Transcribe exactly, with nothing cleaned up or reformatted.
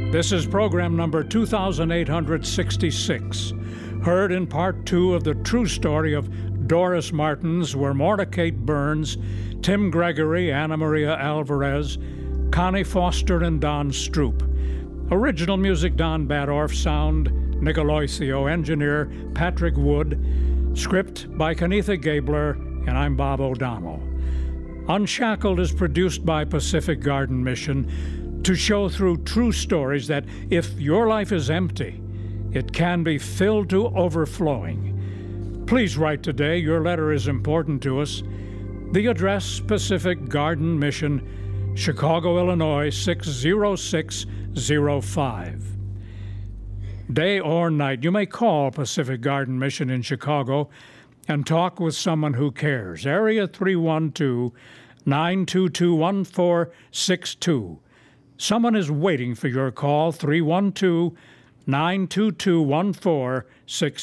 This is program number two thousand eight hundred sixty-six, heard in part two of the true story of Doris Martins, where Morna Kate Burns, Tim Gregory, Anna Maria Alvarez, Connie Foster, and Don Stroop. Original music, Don Badorf. Sound, Nicoloisio. Engineer, Patrick Wood. Script by Kenitha Gabler, and I'm Bob O'Donnell. Unshackled is produced by Pacific Garden Mission to show through true stories that if your life is empty, it can be filled to overflowing. Please write today. Your letter is important to us. The address, Pacific Garden Mission, Chicago, Illinois, six zero six zero five. Day or night, you may call Pacific Garden Mission in Chicago and talk with someone who cares. Area three one two, nine two two, one four six two. Someone is waiting for your call, three one two, nine two two, one four six two.